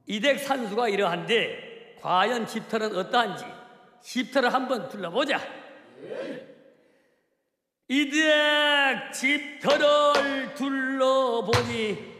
이댁 산수가 이러한데 과연 집터는 어떠한지 집터를 한번 둘러보자. 이댁 집터를 둘러보니